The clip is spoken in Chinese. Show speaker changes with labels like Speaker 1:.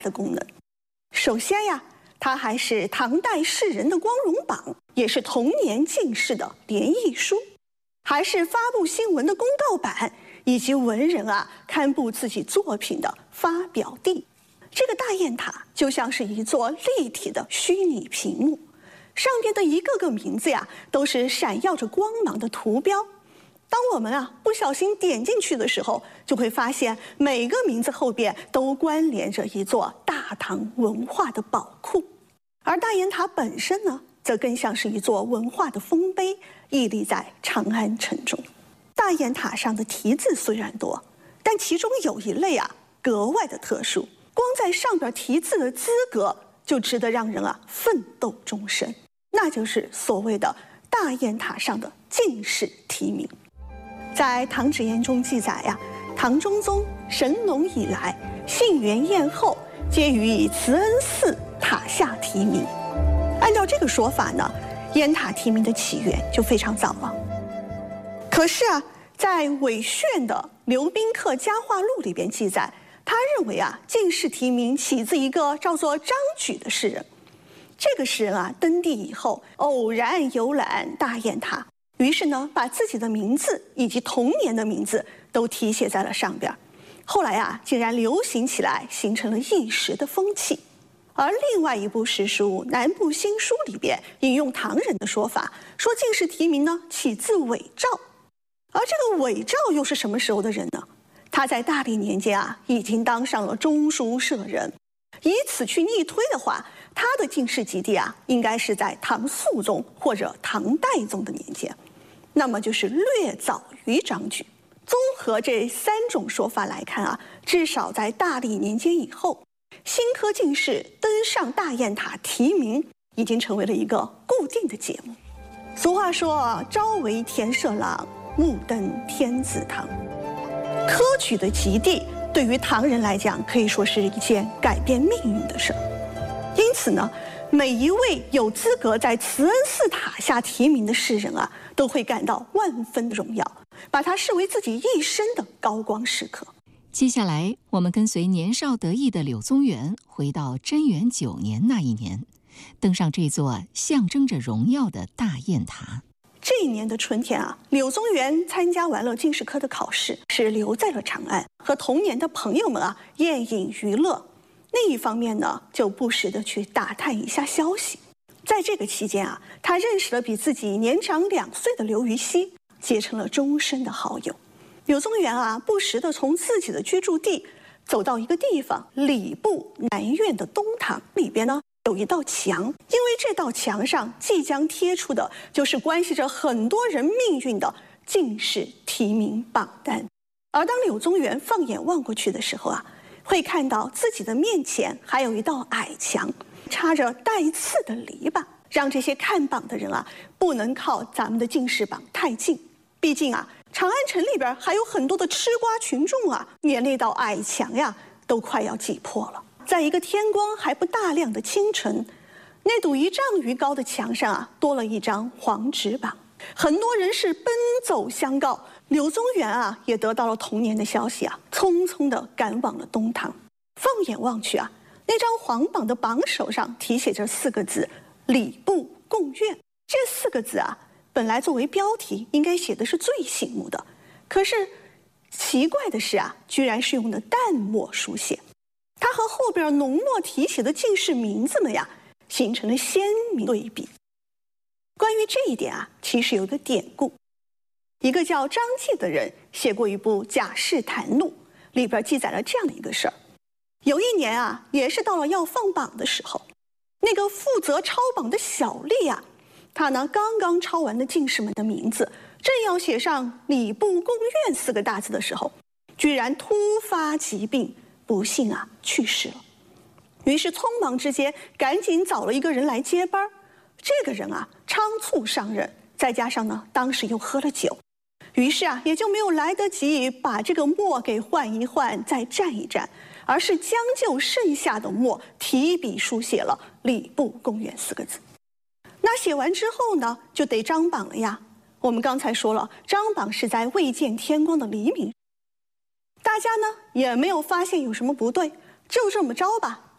Speaker 1: 的功能。首先呀，它还是唐代士人的光荣榜，也是同年进士的联谊书，还是发布新闻的公告板，以及文人刊布自己作品的发表地。这个大雁塔就像是一座立体的虚拟屏幕，上边的一个个名字都是闪耀着光芒的图标。当我们不小心点进去的时候，就会发现每个名字后边都关联着一座大唐文化的宝库。而大雁塔本身呢，则更像是一座文化的丰碑，屹立在长安城中。大雁塔上的题字虽然多，但其中有一类格外的特殊，光在上边题字的资格就值得让人奋斗终身，那就是所谓的大雁塔上的进士题名。在《唐旨言》中记载唐中宗、神农以来，杏园宴后，皆予以慈恩寺塔下题名。按照这个说法呢，雁塔题名的起源就非常早了。可是在韦铉的《刘宾客佳话录》里边记载，他认为进士题名起自一个叫做张举的诗人。这个诗人登第以后，偶然游览大雁塔，于是呢，把自己的名字以及童年的名字都题写在了上边。后来竟然流行起来，形成了一时的风气。而另外一部诗书《南部新书》里边引用唐人的说法，说进士题名呢起自韦照。而这个韦照又是什么时候的人呢？他在大历年间已经当上了中书舍人。以此去逆推的话，他的进士及第应该是在唐肃宗或者唐代宗的年间，那么就是略早于张举。综合这三种说法来看至少在大历年间以后，新科进士登上大雁塔题名已经成为了一个固定的节目。俗话说朝为田舍郎，暮登天子堂。科举的及第对于唐人来讲可以说是一件改变命运的事。因此呢，每一位有资格在慈恩寺塔下题名的士人都会感到万分的荣耀，把它视为自己一生的高光时刻。
Speaker 2: 接下来我们跟随年少得意的柳宗元回到贞元9年那一年，登上这座象征着荣耀的大雁塔。
Speaker 1: 这一年的春天柳宗元参加完了进士科的考试，是留在了长安，和童年的朋友们宴饮娱乐。另一方面呢，就不时的去打探一下消息。在这个期间他认识了比自己年长2岁的刘禹锡，结成了终身的好友。柳宗元不时的从自己的居住地走到一个地方，礼部南院的东堂里边呢，有一道墙，因为这道墙上即将贴出的就是关系着很多人命运的进士提名榜单。而当柳宗元放眼望过去的时候会看到自己的面前还有一道矮墙，插着带刺的篱笆，让这些看榜的人不能靠咱们的进士榜太近。毕竟长安城里边还有很多的吃瓜群众连那道矮墙都快要挤破了。在一个天光还不大亮的清晨，那堵1丈余高的墙上多了一张黄纸榜，很多人是奔走相告。柳宗元也得到了同年的消息匆匆地赶往了东堂。放眼望去那张黄榜的榜首上题写着4个字：礼部贡院。这4个字本来作为标题应该写的是最醒目的，可是奇怪的是居然是用的淡墨书写，它和后边浓墨题写的进士名字们形成了鲜明对比。关于这一点其实有个典故，一个叫张继的人写过一部《贾氏谈录》，里边记载了这样的一个事儿。有一年也是到了要放榜的时候，那个负责抄榜的小吏他呢刚刚抄完了进士们的名字，正要写上礼部贡院4个大字的时候，居然突发疾病，不幸去世了。于是匆忙之间赶紧找了一个人来接班。这个人仓促上任，再加上呢当时又喝了酒，于是也就没有来得及把这个墨给换一换，再蘸一蘸，而是将就剩下的墨提笔书写了礼部贡院4个字。那写完之后呢，就得张榜了呀。我们刚才说了，张榜是在未见天光的黎明，大家呢也没有发现有什么不对，就这么着吧，